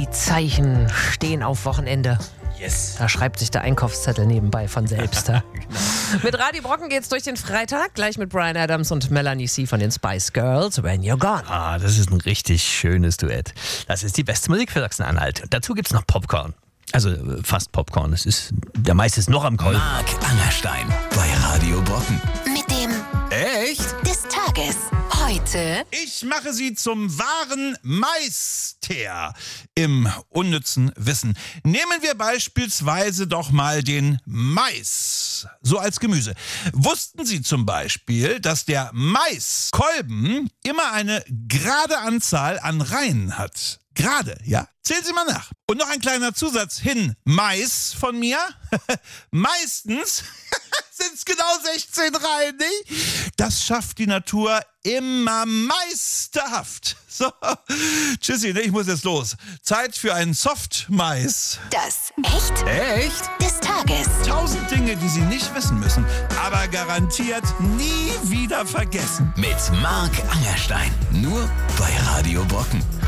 Zeichen stehen auf Wochenende. Yes. Da schreibt sich der Einkaufszettel nebenbei von selbst. Ja? Genau. Mit Radio Brocken geht's durch den Freitag, gleich mit Bryan Adams und Melanie C. von den Spice Girls, When You're Gone. Ah, das ist ein richtig schönes Duett. Das ist die beste Musik für Sachsen-Anhalt. Und dazu gibt's noch Popcorn. Also fast Popcorn. Der Mais ist noch am Kolben. Marc Angerstein bei Radio Brocken. Mit dem Echt? des Tages. Heute Ich mache Sie zum wahren Meister im unnützen Wissen. Nehmen wir beispielsweise doch mal den Mais, so als Gemüse. Wussten Sie zum Beispiel, dass der Maiskolben immer eine gerade Anzahl an Reihen hat? Gerade, ja? Zählen Sie mal nach. Und noch ein kleiner Zusatz hin. Mais von mir. Meistens sind es genau 16 Reihen, nicht? Das schafft die Natur immer meisterhaft. So, tschüssi, ich muss jetzt los. Zeit für einen Soft-Mais. das Echt des Tages. 1000 Dinge, die Sie nicht wissen müssen, aber garantiert nie wieder vergessen. Mit Marc Angerstein. Nur bei Radio Brocken.